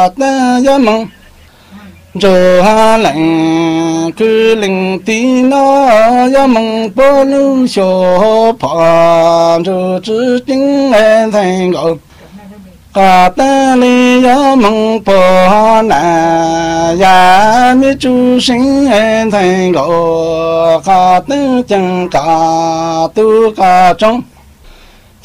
ta ya mong rồi ha lạnh cứ linh tí nó ya mong bố lưu số phò rồi chữ chính em thành gọi cả ta li ya mong bố na ya mi chu sinh em thành gọi cả tư chẳng cả tu cả trong